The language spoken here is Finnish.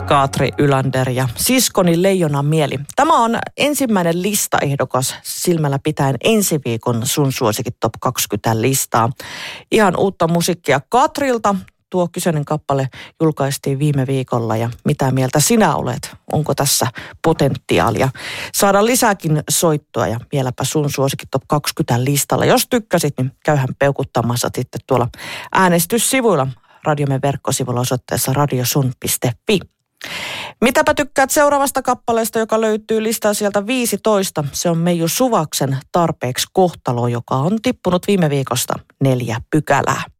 Katri Ylander ja Siskoni Leijonan mieli. Tämä on ensimmäinen listaehdokas silmällä pitäen ensi viikon Sun suosikit Top 20 listaa. Ihan uutta musiikkia Katrilta. Tuo kyseinen kappale julkaistiin viime viikolla ja mitä mieltä sinä olet? Onko tässä potentiaalia saada lisääkin soittoa ja vieläpä Sun suosikit Top 20 listalla? Jos tykkäsit, niin käyhän peukuttamassa sitten tuolla äänestyssivuilla. Radiomen verkkosivulla osoitteessa radiosun.fi. Mitäpä tykkäät seuraavasta kappaleesta, joka löytyy listaa sieltä 15. Se on Meiju Suvaksen Tarpeeksi kohtalo, joka on tippunut viime viikosta 4 pykälää.